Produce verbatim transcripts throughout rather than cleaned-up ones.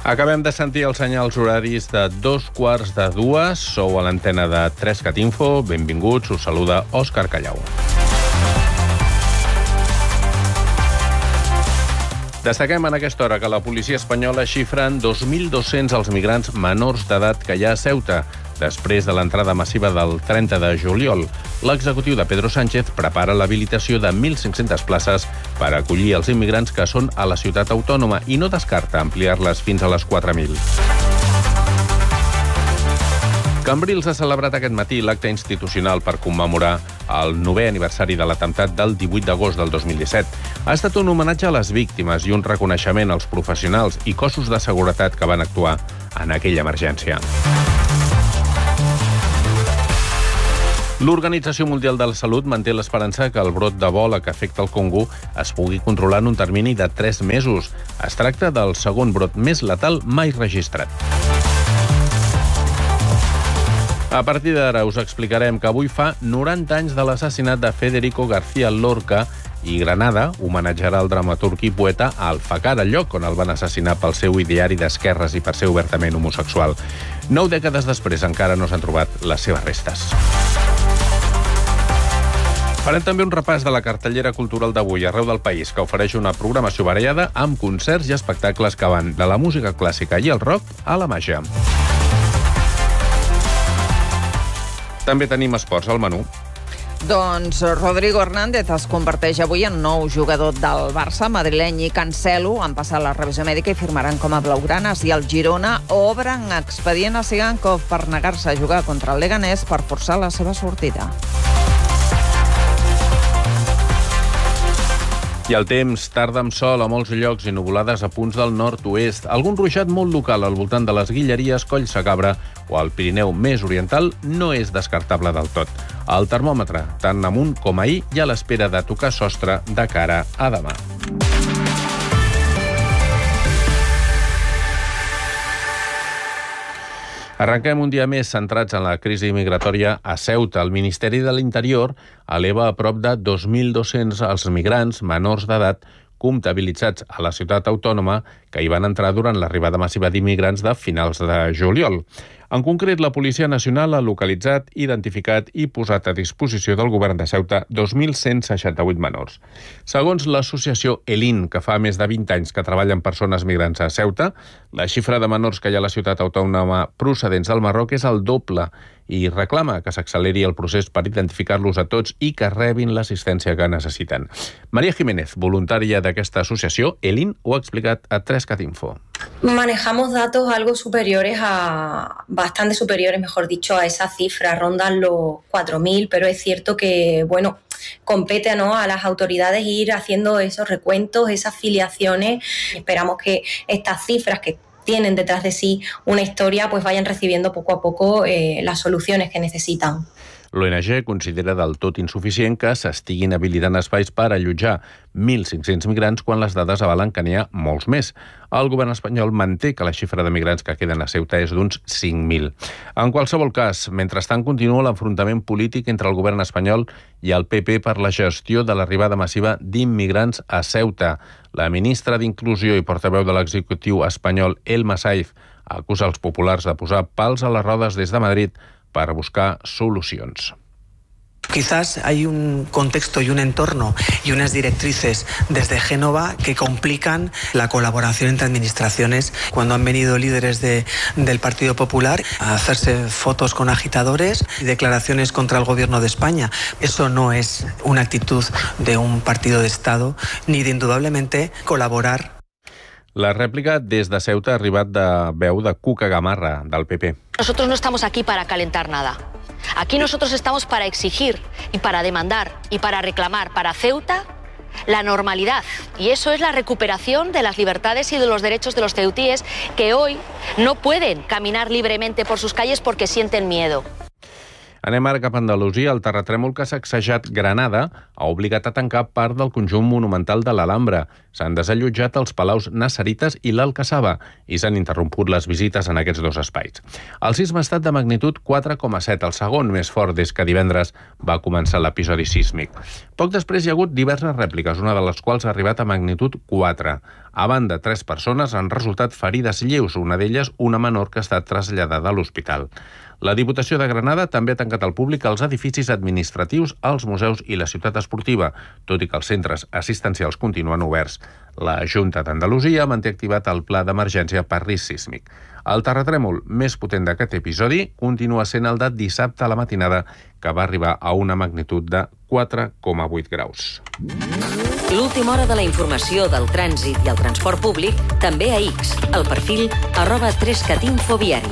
Acabem de sentir els senyals horaris de dos quarts de dues. Sou a l'antena de Trescat Info. Benvinguts, us saluda Òscar Callau. Destaquem en aquesta hora que la policia espanyola xifra en dos mil dos-cents els migrants menors d'edat que hi ha a Ceuta. Després de l'entrada massiva del trenta de juliol, l'executiu de Pedro Sánchez prepara l'habilitació de mil cinc-centes places per acollir els immigrants que són a la ciutat autònoma i no descarta ampliar-les fins a les quatre mil. Cambrils ha celebrat aquest matí l'acte institucional per commemorar el novè aniversari de l'atemptat del divuit d'agost del dos mil disset. Ha estat un homenatge a les víctimes i un reconeixement als professionals i cossos de seguretat que van actuar en aquella emergència. L'Organització Mundial de la Salut manté l'esperança que el brot d'Ebola que afecta el Congo es pugui controlar en un termini de tres mesos. Es tracta del segon brot més letal mai registrat. A partir d'ara us explicarem que avui fa noranta anys de l'assassinat de Federico García Lorca i Granada homenatjarà el dramaturg i poeta a Alfacar, el lloc on el van assassinar pel seu ideari d'esquerres i per ser obertament homosexual. Nou dècades després encara no s'han trobat les seves restes. Farem també un repàs de la cartellera cultural d'avui arreu del país, que ofereix una programació variada amb concerts i espectacles que van de la música clàssica i el rock a la màgia. També tenim esports al menú. Doncs Rodrigo Hernández es converteix avui en nou jugador del Barça. Madrileny i Cancelo han passat la revisió mèdica i firmaran com a blaugranes, i el Girona obren expedient a Sigankov per negar-se a jugar contra el Leganés per forçar la seva sortida. I el temps tarda amb sol a molts llocs i nuvolades a punts del nord-oest. Algun ruixat molt local al voltant de les Guilleries, Collsacabra o al Pirineu més oriental no és descartable del tot. El termòmetre, tant amunt com ahir, i a l'espera de tocar sostre de cara a demà. Arrenquem un dia més centrats en la crisi migratòria a Ceuta. El Ministeri de l'Interior eleva a prop de dos mil dos-cents els migrants menors d'edat comptabilitzats a la ciutat autònoma que hi van entrar durant l'arribada massiva d'immigrants de finals de juliol. En concret, la Policia Nacional ha localitzat, identificat i posat a disposició del govern de Ceuta dos mil cent seixanta-vuit menors. Segons l'associació ELIN, que fa més de vint anys que treballa amb persones migrants a Ceuta, la xifra de menors que hi ha a la ciutat autònoma procedents del Marroc és el doble i reclama que s'acceleri el procés per identificar-los a tots i que rebin l'assistència que necessiten. María Jiménez, voluntària d'aquesta associació, ELIN, ho ha explicat a Trescat Info. Manejamos datos algo superiores a, bastante superiores, mejor dicho, a esa cifra, rondan los cuatro mil, pero es cierto que, bueno, compete, ¿no?, a las autoridades ir haciendo esos recuentos, esas filiaciones. Esperamos que estas cifras que tienen detrás de sí una historia, pues vayan recibiendo poco a poco eh, las soluciones que necesitan. L'O N G considera del tot insuficient que s'estiguin habilitant espais per allotjar mil cinc-cents migrants quan les dades avalen que n'hi ha molts més. El govern espanyol manté que la xifra de migrants que queden a Ceuta és d'uns cinc mil. En qualsevol cas, mentrestant continua l'enfrontament polític entre el govern espanyol i el P P per la gestió de l'arribada massiva d'immigrants a Ceuta. La ministra d'Inclusió i portaveu de l'executiu espanyol, Elma Saiz, acusa els populars de posar pals a les rodes des de Madrid para buscar solucions. Quizás hay un contexto y un entorno y unas directrices desde Génova que complican la colaboración entre administraciones. Cuando han venido líderes de, del Partido Popular a hacerse fotos con agitadores y declaraciones contra el gobierno de España, eso no es una actitud de un partido de Estado ni de indudablemente colaborar. La rèplica des de Ceuta ha arribat de veu de Cuca Gamarra, del P P. Nosotros no estamos aquí para calentar nada. Aquí nosotros estamos para exigir y para demandar y para reclamar para Ceuta la normalidad. Y eso es la recuperación de las libertades y de los derechos de los ceutíes que hoy no pueden caminar libremente por sus calles porque sienten miedo. Anem ara cap a Andalusia. El terratrèmol que ha sacsejat Granada ha obligat a tancar part del conjunt monumental de l'Alhambra. S'han desallotjat els palaus Nasserites i l'Alcazaba i s'han interromput les visites en aquests dos espais. El sisme ha estat de magnitud quatre coma set, el segon més fort des que divendres va començar l'episodi sísmic. Poc després hi ha hagut diverses rèpliques, una de les quals ha arribat a magnitud quatre. A banda, tres persones han resultat ferides lleus, una d'elles una menor que ha estat traslladada a l'hospital. La Diputació de Granada també ha tancat al públic els edificis administratius, els museus i la ciutat esportiva, tot i que els centres assistencials continuen oberts. La Junta d'Andalusia manté activat el pla d'emergència per risc sísmic. El terratrèmol més potent d'aquest episodi continua sent el de dissabte a la matinada, que va arribar a una magnitud de quatre coma vuit graus. L'última hora de la informació del trànsit i el transport públic també a X, el perfil arroba tres cat info viari.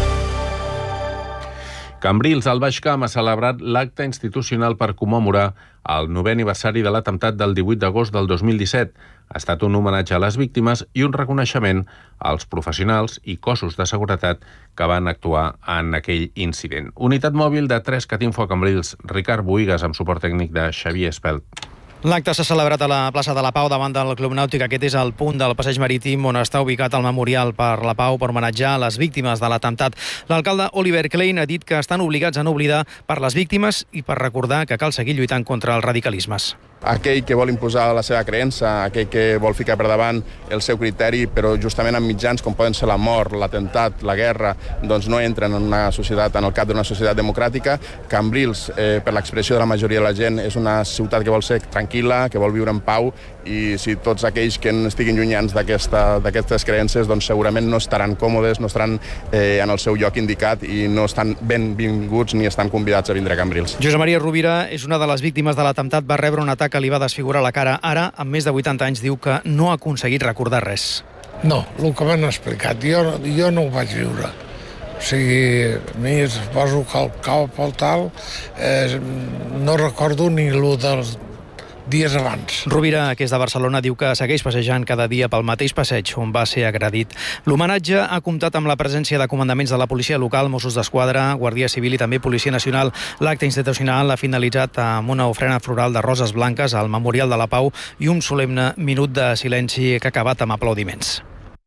Cambrils, al Baix Camp, ha celebrat l'acte institucional per commemorar el novè aniversari de l'atemptat del divuit d'agost del dos mil disset. Ha estat un homenatge a les víctimes i un reconeixement als professionals i cossos de seguretat que van actuar en aquell incident. Unitat mòbil de tres cat info a Cambrils, Ricard Boïgues, amb suport tècnic de Xavier Espelt. L'acte s'ha celebrat a la plaça de la Pau davant del Club Nàutic. Aquest és el punt del passeig marítim on està ubicat el memorial per la Pau per homenatjar les víctimes de l'atemptat. L'alcalde Oliver Klein ha dit que estan obligats a no oblidar per les víctimes i per recordar que cal seguir lluitant contra els radicalismes. Aquell que vol imposar la seva creença, aquell que vol ficar per davant el seu criteri, però justament amb mitjans com poden ser la mort, l'atemptat, la guerra, doncs no entren en una societat, en el cap d'una societat democràtica. Cambrils, eh, per l'expressió de la majoria de la gent, és una ciutat que vol ser tranquil·la, que vol viure en pau, i si tots aquells que estiguin llunyans d'aquestes creences, doncs segurament no estaran còmodes, no estaran eh, en el seu lloc indicat i no estan benvinguts ni estan convidats a vindre a Cambrils. Josep Maria Rovira és una de les víctimes de l'atemptat. Va rebre un atac que li va desfigurar la cara. Ara, amb més de vuitanta anys, diu que no ha aconseguit recordar res. No, el que m'han explicat, jo, jo no ho vaig viure. O sigui, a mi suposo que al cap al tal eh, no recordo ni el dels dies abans. Rovira, que és de Barcelona, diu que segueix passejant cada dia pel mateix passeig on va ser agredit. L'homenatge ha comptat amb la presència de comandaments de la policia local, Mossos d'Esquadra, Guàrdia Civil i també Policia Nacional. L'acte institucional ha finalitzat amb una ofrena floral de roses blanques al Memorial de la Pau i un solemne minut de silenci que ha acabat amb aplaudiments.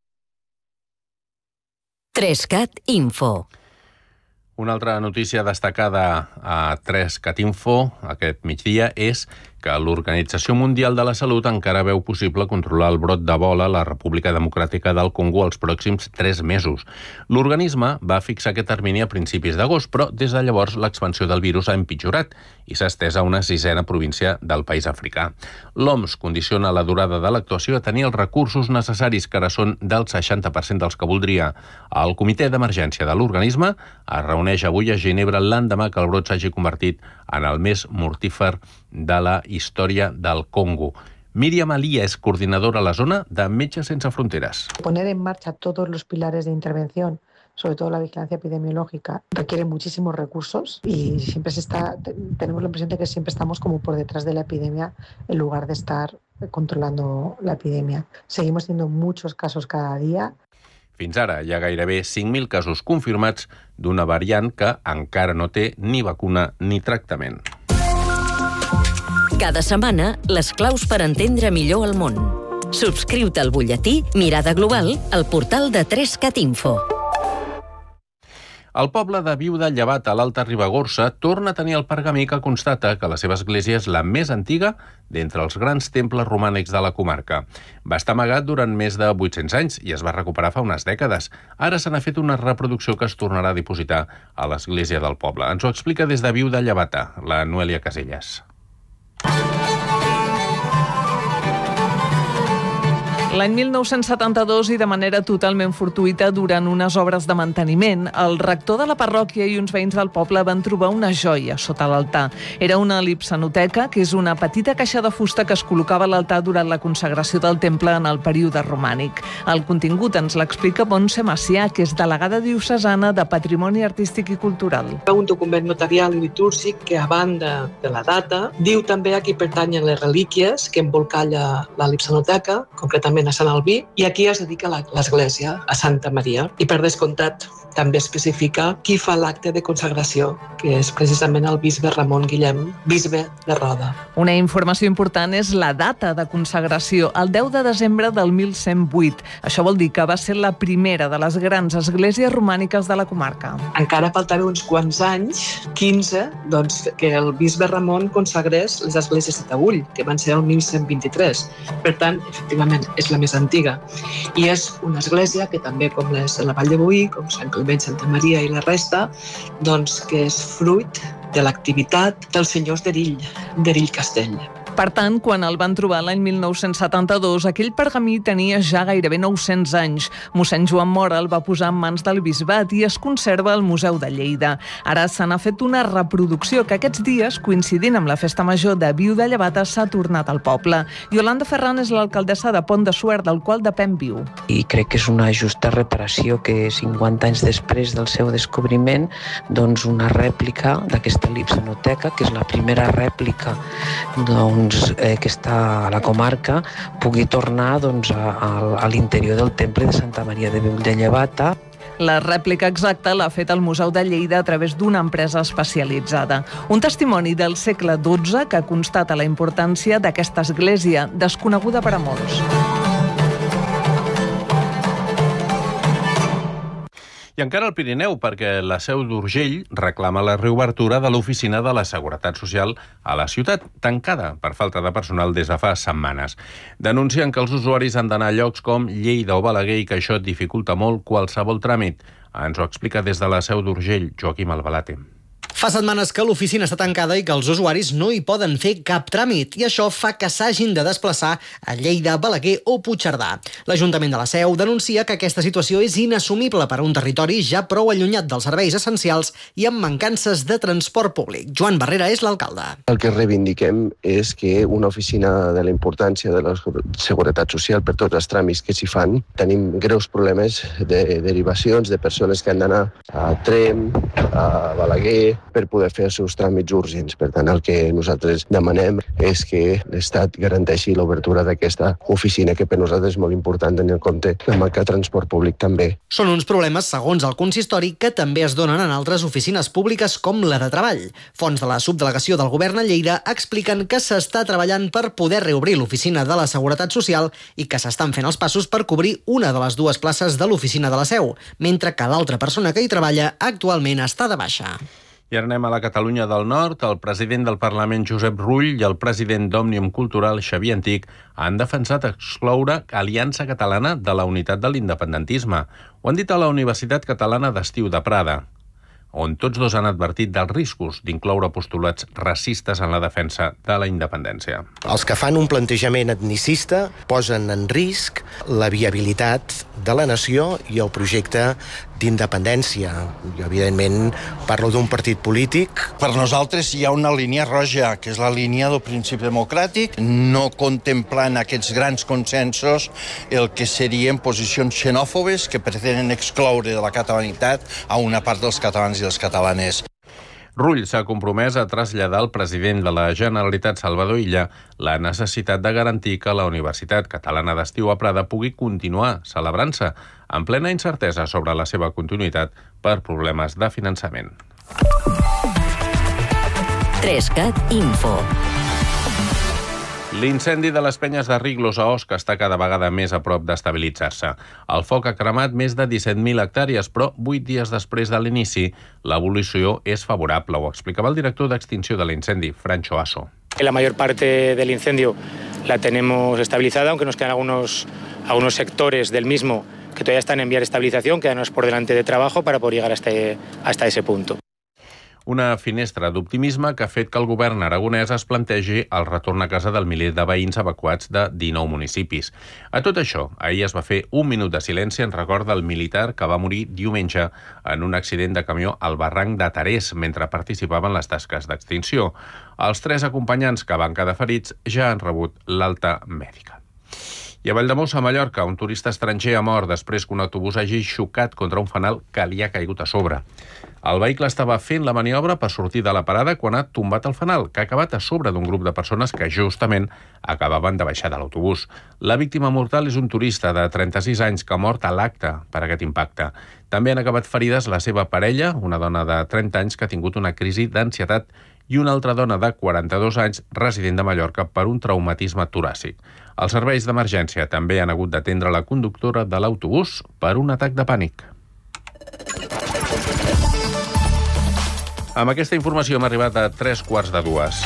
tres cat info. Una altra notícia destacada a tres cat info aquest migdia és que l'Organització Mundial de la Salut encara veu possible controlar el brot d'Ebola a la República Democràtica del Congo els pròxims tres mesos. L'organisme va fixar aquest termini a principis d'agost, però des de llavors l'expansió del virus ha empitjorat i s'ha estès a una sisena província del país africà. L'O M S condiciona la durada de l'actuació a tenir els recursos necessaris, que ara són del seixanta per cent dels que voldria. El comitè d'emergència de l'organisme es reuneix avui a Ginebra l'endemà que el brot s'hagi convertit en el més mortífer de la història del Congo. Míriam Alía es coordinadora a la zona de Metges Sense Fronteras. Poner en marcha todos los pilares de intervención, sobre todo la vigilancia epidemiológica, requiere muchísimos recursos y siempre se está, tenemos la impresión de que siempre estamos como por detrás de la epidemia en lugar de estar controlando la epidemia. Seguimos teniendo muchos casos cada día. Fins ara hi ha gairebé cinc mil casos confirmats d'una variant que encara no té ni vacuna ni tractament. Cada setmana, les claus per entendre millor el món. Subscriu-te al butlletí Mirada Global al portal de tres cat info. El poble de Viu de Llevat, a l'Alta Ribagorça, torna a tenir el pergamí que constata que la seva església és la més antiga d'entre els grans temples romànics de la comarca. Va estar amagat durant més de vuit-cents anys i es va recuperar fa unes dècades. Ara se n'ha fet una reproducció que es tornarà a dipositar a l'església del poble. Ens ho explica des de Viu de Llevat, la Noelia Casellas. L'any mil nou-cents setanta-dos i de manera totalment fortuïta, durant unes obres de manteniment, el rector de la parròquia i uns veïns del poble van trobar una joia sota l'altar. Era una lipsanoteca, que és una petita caixa de fusta que es col·locava a l'altar durant la consagració del temple en el període romànic. El contingut ens l'explica Montse Macià, que és delegada diocesana de Patrimoni Artístic i Cultural. Un document notarial i litúrgic que, a banda de la data, diu també a qui pertanyen les relíquies que embolcalla la lipsanoteca, concretament concretament a Sant Albí, i aquí es dedica l'església a Santa Maria. I per descomptat també especifica qui fa l'acte de consagració, que és precisament el bisbe Ramon Guillem, bisbe de Roda. Una informació important és la data de consagració, el deu de desembre del mil cent vuit. Això vol dir que va ser la primera de les grans esglésies romàniques de la comarca. Encara faltava uns quants anys, quinze, doncs, que el bisbe Ramon consagrés les esglésies de Taüll, que van ser el mil cent vint-i-tres. Per tant, efectivament, és la més antiga. I és una església que també, com les de la Vall de Boí, com Sant Climent, Santa Maria i la resta, doncs que és fruit de l'activitat dels senyors d'Erill, d'Erill Castell. Per tant, quan el van trobar l'any mil nou-cents setanta-dos, aquell pergamí tenia ja gairebé nou-cents anys. Mossèn Joan Mora el va posar en mans del bisbat i es conserva al Museu de Lleida. Ara se n'ha fet una reproducció que aquests dies, coincidint amb la festa major de Viu de Llevata, s'ha tornat al poble. Yolanda Ferran és l'alcaldessa de Pont de Suert, del qual depèn Viu. I crec que és una justa reparació que cinquanta anys després del seu descobriment, doncs una rèplica d'aquesta lipsenoteca, que és la primera rèplica doncs, eh, que està a la comarca, pugui tornar doncs, a, a, a l'interior del temple de Santa Maria de Viu de Llevata. La rèplica exacta l'ha fet el Museu de Lleida a través d'una empresa especialitzada. Un testimoni del segle dotze que constata la importància d'aquesta església, desconeguda per a molts. I encara al Pirineu, perquè la Seu d'Urgell reclama la reobertura de l'oficina de la Seguretat Social a la ciutat, tancada per falta de personal des de fa setmanes. Denuncien que els usuaris han d'anar a llocs com Lleida o Balaguer i que això dificulta molt qualsevol tràmit. Ens ho explica des de la Seu d'Urgell, Joaquim Albalate. Fa setmanes que l'oficina està tancada i que els usuaris no hi poden fer cap tràmit i això fa que s'hagin de desplaçar a Lleida, Balaguer o Puigcerdà. L'Ajuntament de la Seu denuncia que aquesta situació és inassumible per a un territori ja prou allunyat dels serveis essencials i amb mancances de transport públic. Joan Barrera és l'alcalde. El que reivindiquem és que una oficina de la importància de la Seguretat Social per tots els tràmits que s'hi fan, tenim greus problemes de derivacions de persones que han d'anar a Tremp, a Balaguer, per poder fer els seus tràmits urgents. Per tant, el que nosaltres demanem és que l'Estat garanteixi l'obertura d'aquesta oficina, que per nosaltres és molt important tenir en compte la manca de transport públic també. Són uns problemes, segons el consistori, que també es donen en altres oficines públiques com la de Treball. Fonts de la subdelegació del Govern a Lleida expliquen que s'està treballant per poder reobrir l'oficina de la Seguretat Social i que s'estan fent els passos per cobrir una de les dues places de l'oficina de la Seu, mentre que l'altra persona que hi treballa actualment està de baixa. I ara anem a la Catalunya del Nord. El president del Parlament, Josep Rull, i el president d'Òmnium Cultural, Xavier Antic, han defensat excloure Aliança Catalana de la unitat de l'independentisme. Ho han dit a la Universitat Catalana d'Estiu de Prada, on tots dos han advertit dels riscos d'incloure postulats racistes en la defensa de la independència. Els que fan un plantejament etnicista posen en risc la viabilitat de la nació i el projecte d'independència. Jo, evidentment, parlo d'un partit polític. Per nosaltres hi ha una línia roja, que és la línia del principi democràtic, no contemplant aquests grans consensos el que serien posicions xenòfobes que pretenen excloure de la catalanitat a una part dels catalans i les catalanes. Rull s'ha compromès a traslladar al president de la Generalitat, Salvador Illa, la necessitat de garantir que la Universitat Catalana d'Estiu a Prada pugui continuar celebrant-se en plena incertesa sobre la seva continuïtat per problemes de finançament. Trescat Info. L'incendi de les Penyes de Riglos a Osca està cada vegada més a prop d'estabilitzar-se. El foc ha cremat més de disset mil hectàrees, però vuit dies després de l'inici, l'evolució és favorable. Ho explicava el director d'extinció de l'incendi, Francho Asso. La mayor parte del incendio la tenemos estabilizada, aunque nos quedan algunos, algunos sectores del mismo que todavía están en vía de estabilización, quedanos por delante de trabajo para poder llegar hasta, hasta ese punto. Una finestra d'optimisme que ha fet que el govern aragonès es plantegi el retorn a casa del miler de veïns evacuats de dinou municipis. A tot això, ahir es va fer un minut de silenci en record del militar que va morir diumenge en un accident de camió al barranc de Tarés mentre participava en les tasques d'extinció. Els tres acompanyants que van quedar ferits ja han rebut l'alta mèdica. I a Valldemossa, a Mallorca, un turista estranger ha mort després que un autobús hagi xocat contra un fanal que li ha caigut a sobre. El vehicle estava fent la maniobra per sortir de la parada quan ha tombat el fanal, que ha acabat a sobre d'un grup de persones que justament acabaven de baixar de l'autobús. La víctima mortal és un turista de trenta-sis anys que ha mort a l'acte per aquest impacte. També han acabat ferides la seva parella, una dona de trenta anys que ha tingut una crisi d'ansietat, i una altra dona de quaranta-dos anys, resident de Mallorca, per un traumatisme toràcic. Els serveis d'emergència també han hagut d'atendre la conductora de l'autobús per un atac de pànic. Amb aquesta informació hem arribat a tres quarts de dues.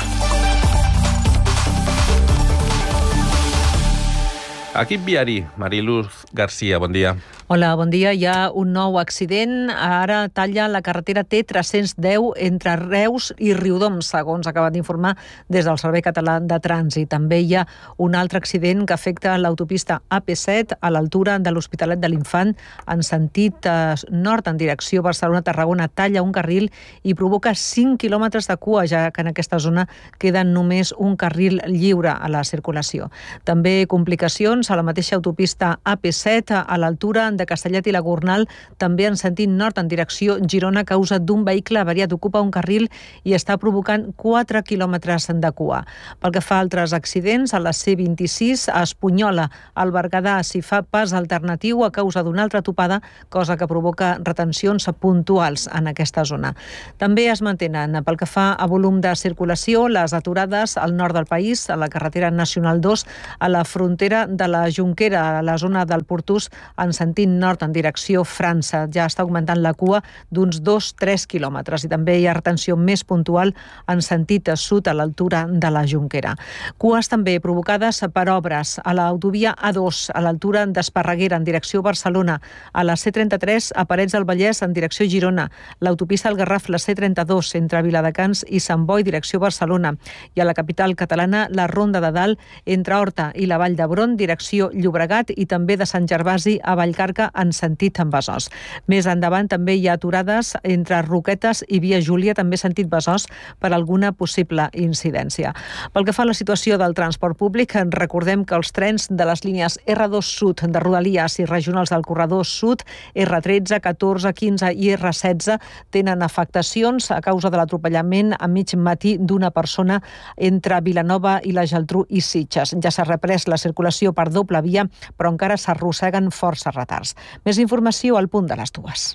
Equip viari, Mariluz Garcia, bon dia. Hola, bon dia. Hi ha un nou accident. Ara talla la carretera T tres-cents deu entre Reus i Riudoms, segons ha acabat d'informar des del Servei Català de Trànsit. També hi ha un altre accident que afecta l'autopista A P set a l'altura de l'Hospitalet de l'Infant en sentit nord en direcció Barcelona-Tarragona. Talla un carril i provoca cinc quilòmetres de cua, ja que en aquesta zona queda només un carril lliure a la circulació. També complicacions a la mateixa autopista A P set a l'altura de Castellet i la Gornal, també en sentit nord en direcció Girona, a causa d'un vehicle avariat. Ocupa un carril i està provocant quatre quilòmetres de cua. Pel que fa a altres accidents, a la C vint-i-sis, a Espunyola, al Berguedà, s'hi fa pas alternatiu a causa d'una altra topada, cosa que provoca retencions puntuals en aquesta zona. També es mantenen, pel que fa a volum de circulació, les aturades al nord del país, a la carretera nacional dos, a la frontera de la Jonquera, a la zona del Portús, en sentit nord en direcció França. Ja està augmentant la cua d'uns dos a tres quilòmetres i també hi ha retenció més puntual en sentit sud a l'altura de la Jonquera. Cues també provocades per obres a l'autovia A dos a l'altura d'Esparreguera en direcció Barcelona, a la C trenta-tres a Parets del Vallès en direcció Girona, l'autopista al Garraf, la C trenta-dos entre Viladecans i Sant Boi direcció Barcelona, i a la capital catalana la Ronda de Dalt entre Horta i la Vall d'Hebron direcció Llobregat i també de Sant Gervasi a Vallcarca en sentit en Besòs. Més endavant també hi ha aturades entre Roquetes i Via Júlia, també sentit Besòs, per alguna possible incidència. Pel que fa a la situació del transport públic, recordem que els trens de les línies R dos Sud de Rodalies i regionals del corredor Sud, R tretze, catorze, quinze i R setze tenen afectacions a causa de l'atropellament a mig matí d'una persona entre Vilanova i la Geltrú i Sitges. Ja s'ha reprès la circulació per doble via, però encara s'arrosseguen força retards. Més informació al punt de les dues.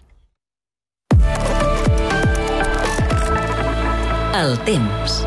El temps.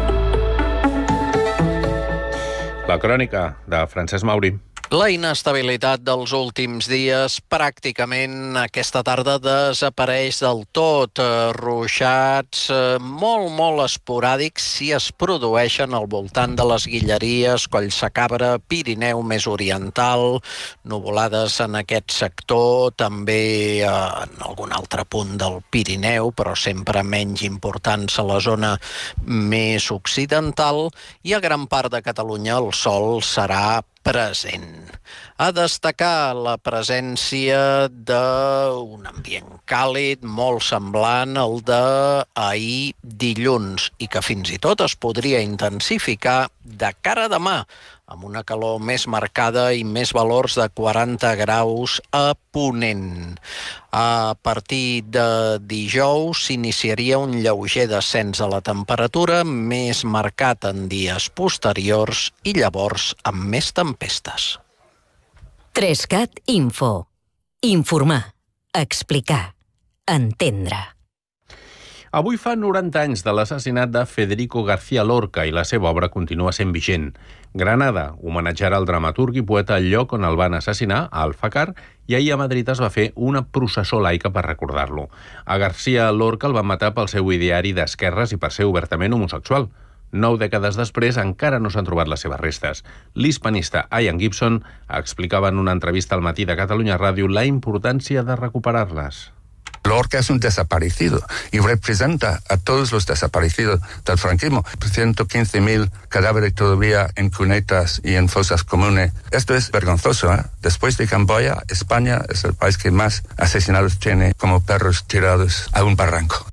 La crònica de Francesc Mauri. La inestabilitat dels últims dies pràcticament aquesta tarda desapareix del tot. Ruixats molt, molt esporàdics si es produeixen al voltant de les Guilleries, Collsacabra, Pirineu més oriental, nuvolades en aquest sector, també en algun altre punt del Pirineu, però sempre menys importants a la zona més occidental, i a gran part de Catalunya el sol serà present. A destacar la presència d'un ambient càlid molt semblant al d'ahir dilluns i que fins i tot es podria intensificar de cara a demà, amb una calor més marcada i més valors de quaranta graus a Ponent. A partir de dijous s'iniciaria un lleuger descens de la temperatura, més marcat en dies posteriors i llavors amb més tempestes. Trescat Info. Informar, explicar, entendre. Avui fa noranta anys de l'assassinat de Federico García Lorca i la seva obra continua sent vigent. Granada homenatjarà el dramaturg i poeta al lloc on el van assassinar, a Alfacar, i ahir a Madrid es va fer una processó laica per recordar-lo. A García Lorca el van matar pel seu ideari d'esquerres i per ser obertament homosexual. Nou dècades després encara no s'han trobat les seves restes. L'hispanista Ian Gibson explicava en una entrevista al Matí de Catalunya Ràdio la importància de recuperar-les. Lorca es un desaparecido y representa a todos los desaparecidos del franquismo. ciento quince mil cadáveres todavía en cunetas y en fosas comunes. Esto es vergonzoso, ¿eh? Después de Camboya, España es el país que más asesinados tiene como perros tirados a un barranco.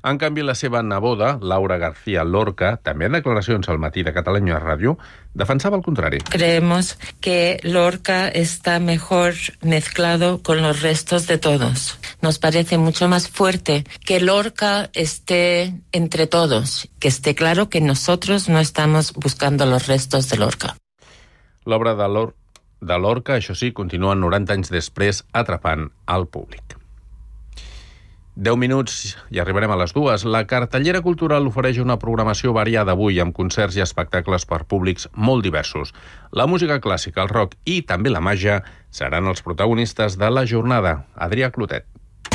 En canvi, la seva neboda, Laura García Lorca, també en declaracions al Matí de Catalunya Ràdio, defensava el contrari. Creemos que Lorca está mejor mezclado con los restos de todos. Nos parece mucho más fuerte que Lorca esté entre todos, que esté claro que nosotros no estamos buscando los restos de Lorca. L'obra de, Lor de Lorca, això sí, continua noranta anys després atrapant al públic. deu minuts i arribarem a les dues. La cartellera cultural ofereix una programació variada avui amb concerts i espectacles per públics molt diversos. La música clàssica, el rock i també la màgia seran els protagonistes de la jornada. Adrià Clotet.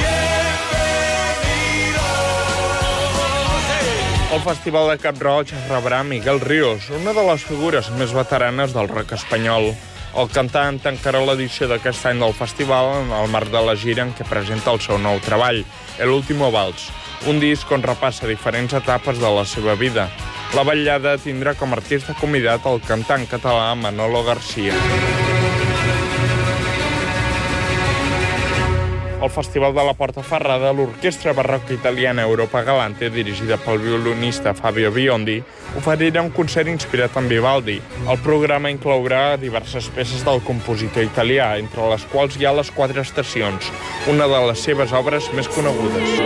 El Festival de Cap-roig rebrà Miguel Ríos, una de les figures més veteranes del rock espanyol. El cantant tancarà l'edició d'aquest any del festival en el marc de la gira en què presenta el seu nou treball, El último vals, un disc on repassa diferents etapes de la seva vida. La vetllada tindrà com a artista convidat el cantant català Manolo García. Al Festival de la Portaferrada, l'orquestra barroca italiana Europa Galante, dirigida pel violinista Fabio Biondi, oferirà un concert inspirat en Vivaldi. El programa inclourà diverses peces del compositor italià, entre les quals hi ha les Quatre estacions, una de les seves obres més conegudes.